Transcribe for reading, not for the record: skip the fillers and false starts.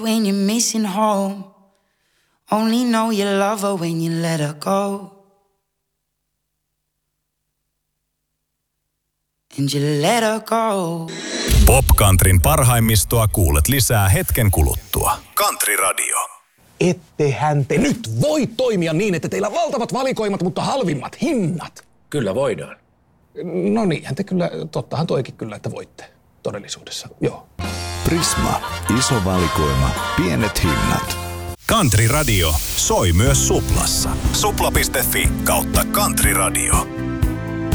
When you're missing home, only know you love her when you let her go. And you let her go. Pop-countryn parhaimmistoa kuulet lisää hetken kuluttua. Country Radio. Ettehän te nyt voi toimia niin, että teillä on valtavat valikoimat, mutta halvimmat hinnat. Kyllä voidaan. No niinhän te kyllä, tottahan toikin kyllä, että voitte todellisuudessa, joo. Prisma, iso valikoima, pienet hinnat. Country Radio soi myös Suplassa. Supla.fi/Country Radio.